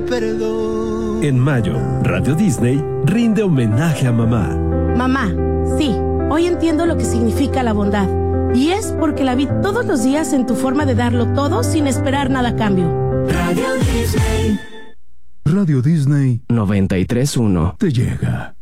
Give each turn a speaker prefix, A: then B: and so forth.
A: perdón.
B: En mayo, Radio Disney rinde homenaje a mamá.
C: Mamá, sí, hoy entiendo lo que significa la bondad. Y es porque la vi todos los días en tu forma de darlo todo sin esperar nada a cambio.
A: Radio Disney.
D: Radio Disney
E: 93.1
D: te llega.